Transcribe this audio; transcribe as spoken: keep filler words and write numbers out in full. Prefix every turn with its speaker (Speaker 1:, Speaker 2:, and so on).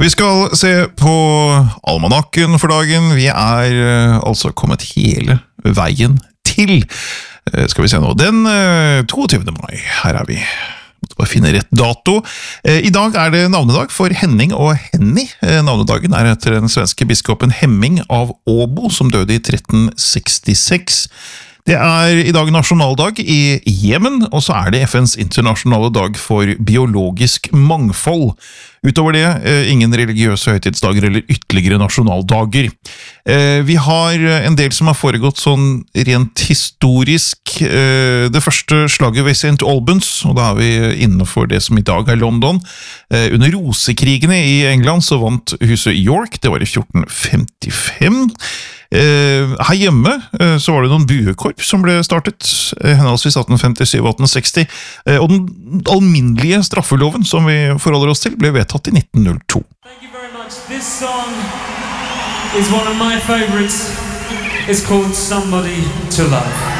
Speaker 1: Vi skal se på almanakken for dagen. Vi er uh, altså kommet hele veien til, uh, skal vi se nå, den uh, toogtyvende mai. Her er vi. Måtte bare finne rett dato. Uh, I dag er det navnedag for Henning og Henny. Uh, navnedagen er etter den svenske biskopen Hemming av Åbo, som døde i tretten sekstiseks. Det er i dag nasjonaldag i Jemen, og så er det F N's internasjonale dag for biologisk mangfold. Utover det, ingen religiøse høytidsdager eller ytterligere nasjonaldager. Vi har en del som har foregått sånn rent historisk. Det første slaget ved Saint Albans, og da er vi innenfor det som i dag er London. Under rosekrigene i England så vant huset York, det var i fjorten femtifem. Her hjemme så var det noen buekorp som ble startet, henholdsvis atten femtisyv og atten seksti, og den alminnelige straffeloven som vi forholder oss til ble vedtatt i nitten null to.
Speaker 2: Thank you very much. This song is one of my favorites. It's called Somebody to Love.